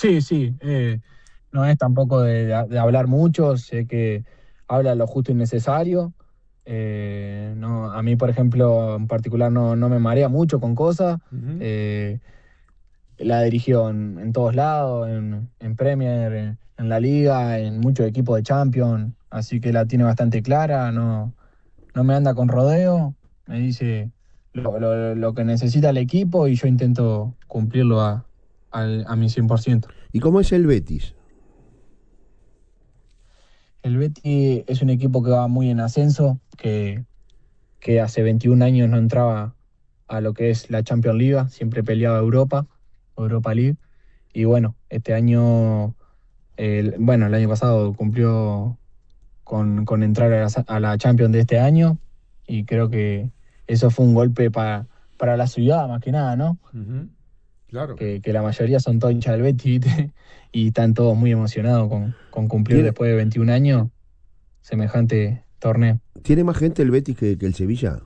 Sí, sí, no es tampoco de hablar mucho, sé que habla lo justo y necesario. No, a mí, por ejemplo, en particular no me marea mucho con cosas. Ujú. eh, la dirigió en todos lados, en Premier, en la Liga, en muchos equipos de Champions, así que la tiene bastante clara, no me anda con rodeo, me dice lo que necesita el equipo y yo intento cumplirlo a mi 100%. ¿Y cómo es el Betis? El Betis es un equipo que va muy en ascenso, que hace 21 años no entraba a lo que es la Champions League, siempre peleaba Europa League. Y bueno, este año, bueno, el año pasado cumplió con entrar a la Champions de este año y creo que eso fue un golpe para la ciudad más que nada, ¿no? Ujú. Claro. Que la mayoría son todos hinchas del Betis, ¿viste? Y están todos muy emocionados con cumplir ¿Tiene, después de 21 años semejante torneo. ¿Tiene más gente el Betis que el Sevilla?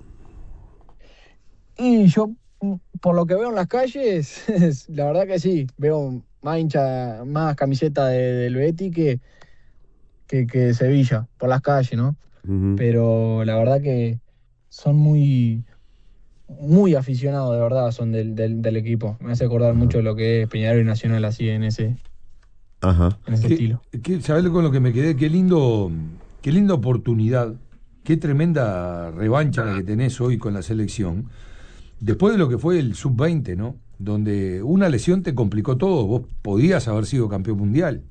Y yo, por lo que veo en las calles, la verdad que sí, veo más hincha, más camiseta del Betis que de Sevilla, por las calles, ¿no? Ujú. Pero la verdad que son muy aficionados, de verdad, son del equipo. Me hace acordar Ajá. mucho lo que es Peñarol y Nacional así Ajá. en ese estilo. ¿Sabés con lo que me quedé? Qué linda oportunidad, qué tremenda revancha la que tenés hoy con la selección. Después de lo que fue el sub-20, ¿no? Donde una lesión te complicó todo. Vos podías haber sido campeón mundial.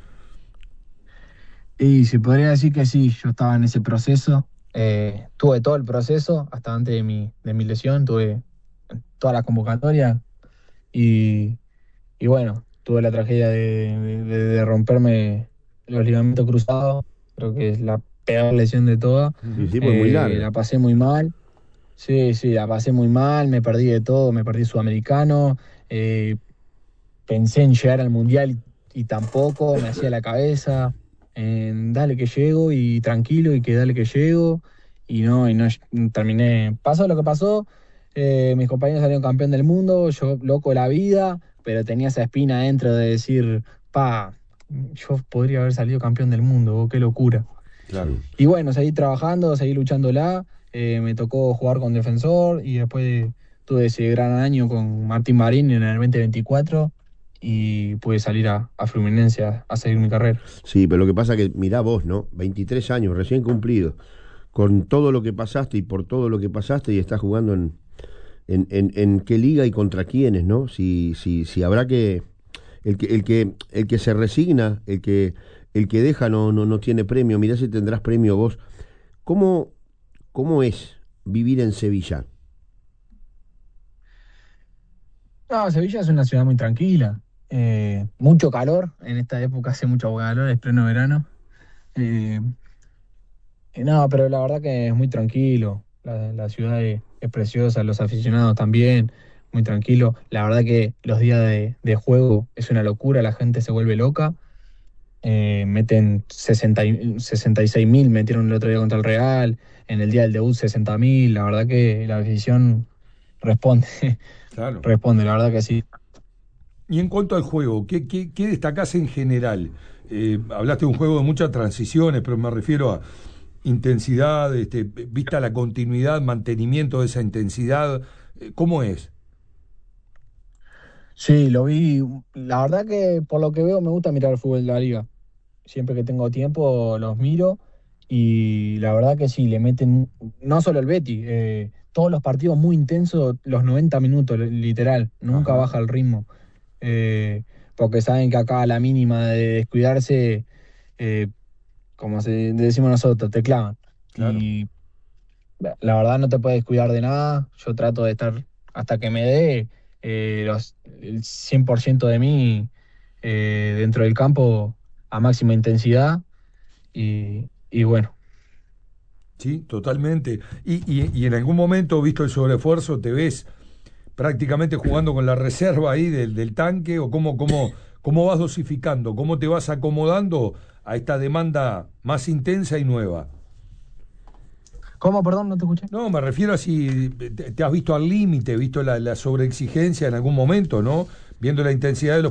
Y se podría decir que sí, yo estaba en ese proceso. Tuve todo el proceso, hasta antes de mi lesión, tuve toda la convocatoria y, y bueno, tuve la tragedia de romperme los ligamentos cruzados, creo que es la peor lesión de todas. Y Ujú. sí, pues muy larga. La pasé muy mal, sí, sí, la pasé muy mal, me perdí de todo, me perdí Sudamericano, eh, pensé en llegar al Mundial y tampoco, me hacía la cabeza, en dale que llego y tranquilo y que dale que llego y no terminé. Pasó lo que pasó, mis compañeros salieron campeón del mundo, yo loco de la vida, pero tenía esa espina dentro de decir, pa, yo podría haber salido campeón del mundo, qué locura. Claro. Sí. Y bueno, seguí trabajando, seguí luchándola, me tocó jugar con Defensor y después tuve ese gran año con Martín Marín en el 2024 y pude salir a Fluminense a seguir mi carrera. Sí, pero lo que pasa que, mirá vos, ¿no? 23 años, recién cumplidos, con todo lo que pasaste y por todo lo que pasaste y estás jugando en qué liga y contra quiénes, ¿no? Si habrá que el que se resigna, el que deja no tiene premio. Mirá si tendrás premio vos. ¿Cómo, cómo es vivir en Sevilla? No, Sevilla es una ciudad muy tranquila, mucho calor, en esta época hace mucho calor, es pleno verano. Eh, no, pero la verdad que es muy tranquilo. La ciudad es preciosa, los aficionados también, muy tranquilo. La verdad que los días de juego es una locura, la gente se vuelve loca. Meten 66.000, metieron el otro día contra el Real. En el día del debut 60.000. La verdad que la afición responde, Claro. responde, la verdad que sí. Y en cuanto al juego, ¿qué destacás en general? Hablaste de un juego de muchas transiciones, pero me refiero a intensidad, vista la continuidad, mantenimiento de esa intensidad. ¿Cómo es? Sí, lo vi. La verdad que por lo que veo me gusta mirar el fútbol de la liga. Siempre que tengo tiempo los miro y la verdad que sí, le meten, no solo el Betis, todos los partidos muy intensos, los 90 minutos, literal, nunca Ajá, baja el ritmo. Eh, Porque saben que acá a la mínima de descuidarse, eh, como decimos nosotros, te clavan. claro. Y la verdad no te puedes cuidar de nada, yo trato de estar hasta que me dé el 100% de mí dentro del campo a máxima intensidad y bueno. Sí, totalmente. Y en algún momento, visto el sobreesfuerzo, te ves prácticamente jugando con la reserva ahí del tanque, o cómo vas dosificando, cómo te vas acomodando a esta demanda más intensa y nueva. ¿Cómo? Perdón, no te escuché. No, me refiero a si te has visto al límite, visto la sobreexigencia en algún momento, ¿no? Viendo la intensidad de los